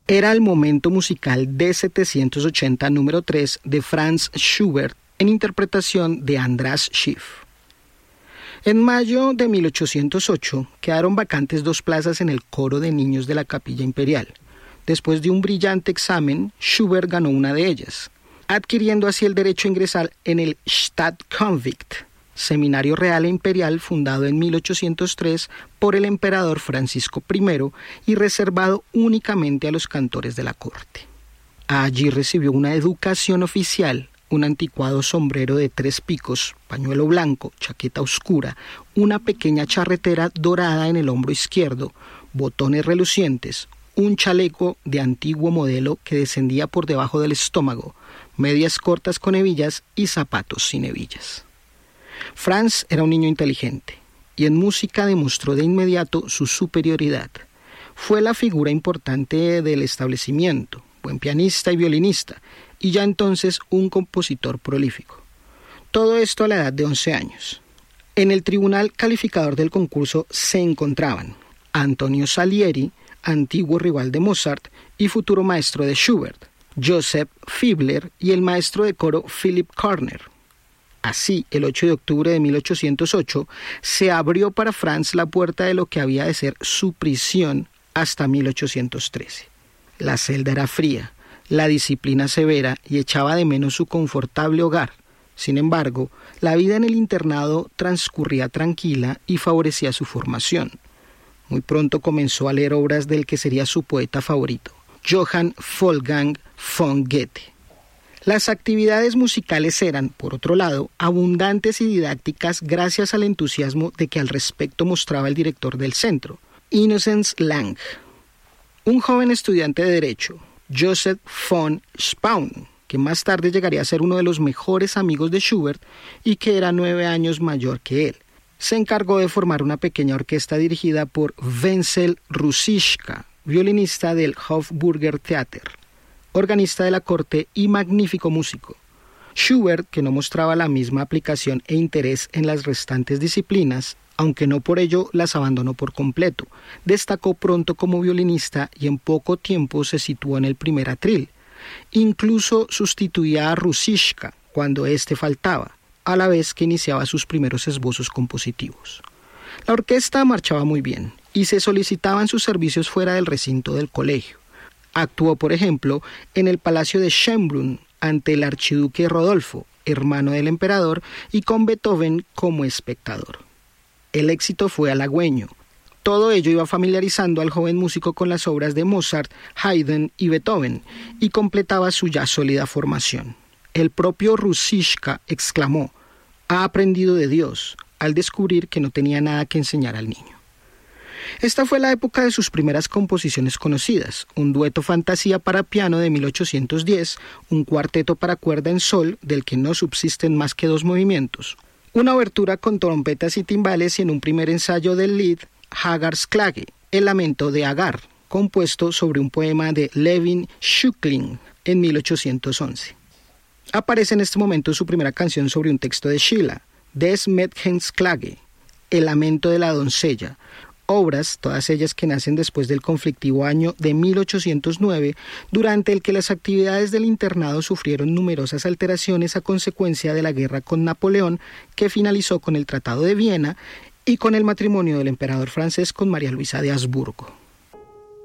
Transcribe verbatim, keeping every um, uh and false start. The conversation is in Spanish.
Era el momento musical D setecientos ochenta número tres de Franz Schubert en interpretación de András Schiff. En mayo de mil ochocientos ocho quedaron vacantes dos plazas en el coro de niños de la Capilla Imperial. Después de un brillante examen, Schubert ganó una de ellas, adquiriendo así el derecho a ingresar en el Stadtkonvikt, seminario real e imperial fundado en mil ochocientos tres por el emperador Francisco primero y reservado únicamente a los cantores de la corte. Allí recibió una educación oficial, un anticuado sombrero de tres picos, pañuelo blanco, chaqueta oscura, una pequeña charretera dorada en el hombro izquierdo, botones relucientes, un chaleco de antiguo modelo que descendía por debajo del estómago, medias cortas con hebillas y zapatos sin hebillas. Franz era un niño inteligente y en música demostró de inmediato su superioridad. Fue la figura importante del establecimiento, buen pianista y violinista, y ya entonces un compositor prolífico. Todo esto a la edad de once años. En el tribunal calificador del concurso se encontraban Antonio Salieri, antiguo rival de Mozart y futuro maestro de Schubert, Joseph Fiedler y el maestro de coro Philipp Körner. Así, el ocho de octubre de mil ochocientos ocho, se abrió para Franz la puerta de lo que había de ser su prisión hasta mil ochocientos trece. La celda era fría, la disciplina severa y echaba de menos su confortable hogar. Sin embargo, la vida en el internado transcurría tranquila y favorecía su formación. Muy pronto comenzó a leer obras del que sería su poeta favorito, Johann Wolfgang von Goethe. Las actividades musicales eran, por otro lado, abundantes y didácticas gracias al entusiasmo de que al respecto mostraba el director del centro, Innocenz Lang. Un joven estudiante de Derecho, Joseph von Spaun, que más tarde llegaría a ser uno de los mejores amigos de Schubert y que era nueve años mayor que él, se encargó de formar una pequeña orquesta dirigida por Wenzel Ruziczka, violinista del Hofburger Theater, organista de la corte y magnífico músico. Schubert, que no mostraba la misma aplicación e interés en las restantes disciplinas, aunque no por ello las abandonó por completo, destacó pronto como violinista y en poco tiempo se situó en el primer atril. Incluso sustituía a Ruziczka cuando éste faltaba, a la vez que iniciaba sus primeros esbozos compositivos. La orquesta marchaba muy bien y se solicitaban sus servicios fuera del recinto del colegio. Actuó, por ejemplo, en el Palacio de Schönbrunn ante el archiduque Rodolfo, hermano del emperador, y con Beethoven como espectador. El éxito fue halagüeño. Todo ello iba familiarizando al joven músico con las obras de Mozart, Haydn y Beethoven, y completaba su ya sólida formación. El propio Ruziczka exclamó: «Ha aprendido de Dios», al descubrir que no tenía nada que enseñar al niño. Esta fue la época de sus primeras composiciones conocidas, un dueto fantasía para piano de mil ochocientos diez, un cuarteto para cuerda en sol, del que no subsisten más que dos movimientos, una obertura con trompetas y timbales y en un primer ensayo del Lied Hagars Klage, el lamento de Agar, compuesto sobre un poema de Levin Schückling en mil ochocientos once. Aparece en este momento su primera canción sobre un texto de Schiller, Des Mädchens Klage, el lamento de la doncella, obras, todas ellas que nacen después del conflictivo año de mil ochocientos nueve, durante el que las actividades del internado sufrieron numerosas alteraciones a consecuencia de la guerra con Napoleón, que finalizó con el Tratado de Viena y con el matrimonio del emperador francés con María Luisa de Habsburgo.